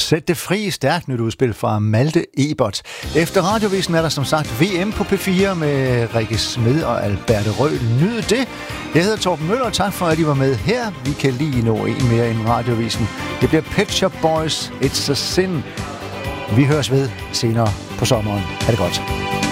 Sæt det fri, stærkt nyt udspil fra Malte Ebert. Efter Radiovisen er der som sagt VM på P4 med Rikke Smed og Alberte Røhl. Nyd det. Jeg hedder Torben Møller, og tak for, at I var med her. Vi kan lige nå en mere end Radiovisen. Det bliver Pet Shop Boys, It's a Sin. Vi høres ved senere på sommeren. Ha' det godt.